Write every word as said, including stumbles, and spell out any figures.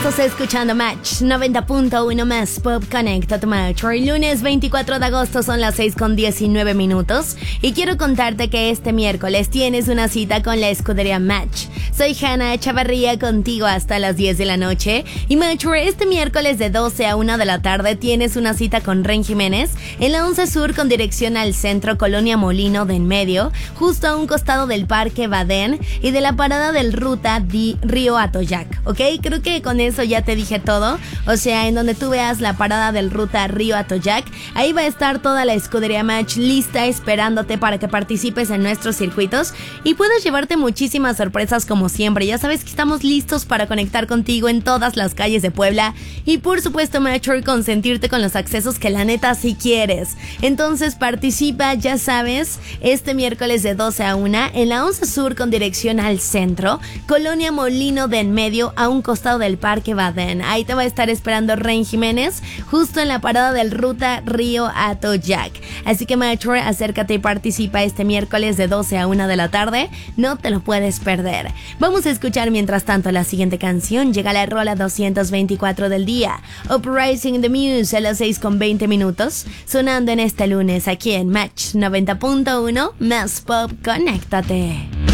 Estás escuchando Match noventa punto uno más Pop Conecta tu Match. Hoy lunes veinticuatro de agosto son las seis con diecinueve minutos y quiero contarte que este miércoles tienes una cita con la escudería Match. Soy Hanna Chavarría contigo hasta las diez de la noche y Match, este miércoles de doce a una de la tarde tienes una cita con Ren Jiménez en la once Sur con dirección al centro Colonia Molino de en Medio, justo a un costado del Parque Badén y de la parada del Ruta de Río Atoyac, ¿ok? Creo que con eso ya te dije todo. O sea, en donde tú veas la parada del Ruta Río Atoyac, ahí va a estar toda la escudería Match lista esperándote para que participes en nuestros circuitos y puedas llevarte muchísimas sorpresas como siempre. Ya sabes que estamos listos para conectar contigo en todas las calles de Puebla y por supuesto Match, consentirte con los accesos que la neta sí quieres. Entonces participa, ya sabes, este miércoles de doce a una en la once Sur con dirección al centro, Colonia Molino de en Medio, a un costado del Parque Badén. Ahí te va a estar esperando Ren Jiménez, justo en la parada del Ruta Río Atoyac. Así que Metro, acércate y participa este miércoles de doce a una de la tarde. No te lo puedes perder. Vamos a escuchar mientras tanto la siguiente canción. Llega la rola doscientos veinticuatro del día, Uprising the Muse, a las seis con veinte minutos, sonando en este lunes aquí en Match noventa punto uno más Pop. Conéctate.